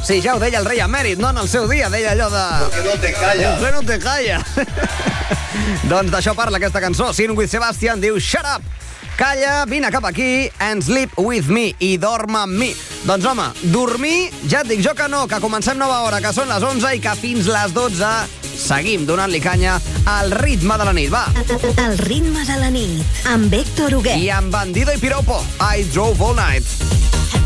Sí, ja ho deia el rei emèrit, no en el seu dia, deia allò de... Porque no te callas. El rei no te calla. Doncs d'això parla aquesta cançó. Sin with Sebastian diu Shut up! Calla, vine cap aquí and sleep with me, i dorm amb mi. Doncs home, dormir, ja et dic jo que no, que comencem nova hora, que són les 11 i que fins les 12 seguim donant-li canya al ritme de la nit, va. El ritme de la nit, amb Héctor Huguet. I amb Bandido i Piropo, I Drove All Night.